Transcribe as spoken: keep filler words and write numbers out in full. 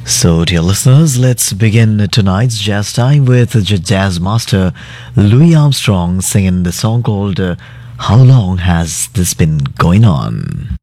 So, dear listeners, let's begin tonight's jazz time with j- jazz master Louis Armstrong singing the song called uh, How Long Has This Been Going On?